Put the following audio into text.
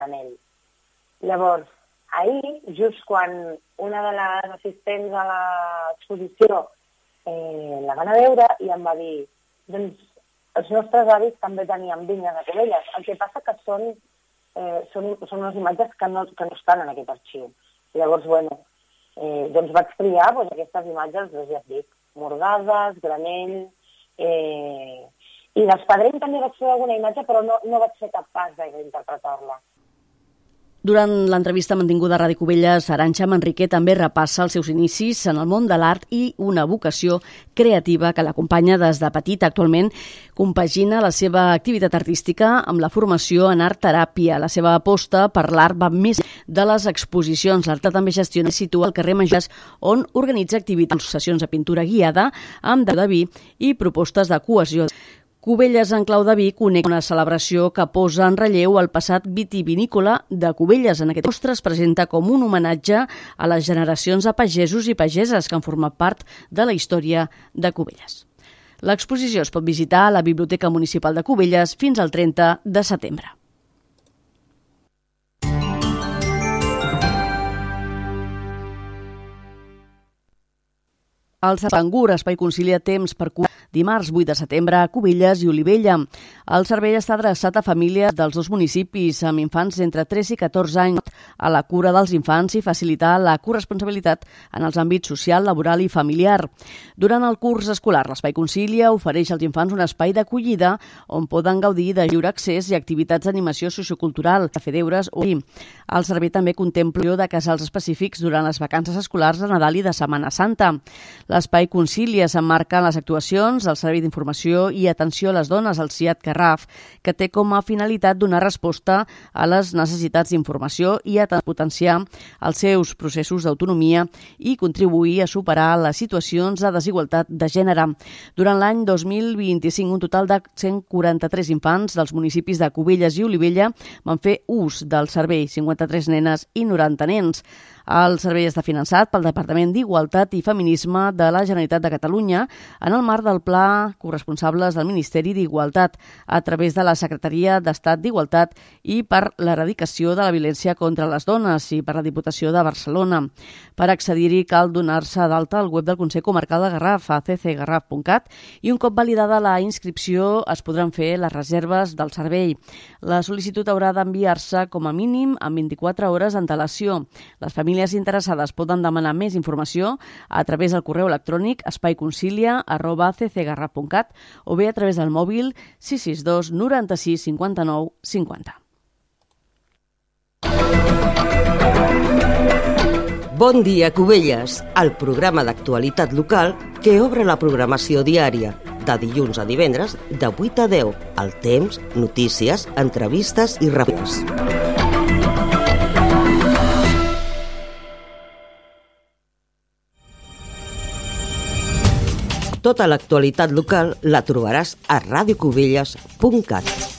ell. Llavors, ahir, just quan una de les assistents a l'exposició la van a veure i em va dir, doncs els nostres avis també tenien vinyes a Cubelles. El que passa que són unes imatges que no estan en aquest arxiu. Llavors, doncs vaig triar aquestes imatges, ja et dic, Morgades, Granell, i d'Espadreny també vaig fer alguna imatge, però no vaig ser capaç d'interpretar-la. Durant l'entrevista mantinguda a Ràdio Cubelles, Arantxa Manriquer també repassa els seus inicis en el món de l'art i una vocació creativa que l'acompanya des de petita. Actualment compagina la seva activitat artística amb la formació en art-teràpia. La seva aposta per l'art va més de les exposicions. L'Arta també gestiona i situa al carrer Majors, on organitza activitats, sessions de pintura guiada amb de vi i propostes de cohesió. Cubelles en clau de vi conec una celebració que posa en relleu el passat vitivinícola de Cubelles. En aquest mostre es presenta com un homenatge a les generacions de pagesos i pageses que han format part de la història de Cubelles. L'exposició es pot visitar a la Biblioteca Municipal de Cubelles fins al 30 de setembre. El Servangur Espai concilia temps per dimarts 8 de setembre a Cubelles i Olivella. El servei està adreçat a famílies dels dos municipis amb infants entre 3 i 14 anys a la cura dels infants i facilitar la corresponsabilitat en els àmbits social, laboral i familiar. Durant el curs escolar, l'Espai Concilia ofereix als infants un espai d'acollida on poden gaudir de lliure accés i activitats d'animació sociocultural, fer deures o el servei també contempla de casals específics durant les vacances escolars de Nadal i de Setmana Santa. L'Espai Concilia s'emmarca en les actuacions del Servei d'Informació i Atenció a les Dones, el CIAT Garraf, que té com a finalitat donar resposta a les necessitats d'informació i a potenciar els seus processos d'autonomia i contribuir a superar les situacions de desigualtat de gènere. Durant l'any 2025, un total de 143 infants dels municipis de Cubelles i Olivella van fer ús del servei, 53 nenes i 90 nens. El servei està finançat pel Departament d'Igualtat i Feminisme de la Generalitat de Catalunya en el marc del Pla Corresponsables del Ministeri d'Igualtat a través de la Secretaria d'Estat d'Igualtat i per l'erradicació de la violència contra les dones i per la Diputació de Barcelona. Per accedir-hi cal donar-se d'alta al web del Consell Comarcal de Garraf a ccgarraf.cat i un cop validada la inscripció es podran fer les reserves del servei. La sol·licitud haurà d'enviar-se com a mínim en 24 hores d'antelació. Les famílies interessades poden demanar més informació a través del correu electrònic espaiconcilia@ccgarraf.cat o bé a través del mòbil 662 96 59 50. Bon dia, Cubelles, el programa d'actualitat local que obre la programació diària, de dilluns a divendres, de 8 a 10, al temps, notícies, entrevistes i reviews. Tota l'actualitat local la trobaràs a radiocubelles.cat.